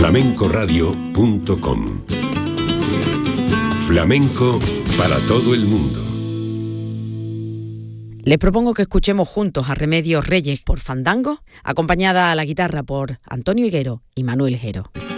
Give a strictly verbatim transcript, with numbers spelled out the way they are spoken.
flamenco radio punto com. Flamenco para todo el mundo. Les propongo que escuchemos juntos a Remedios Reyes por Fandango, acompañada a la guitarra por Antonio Higuero y Manuel Jero.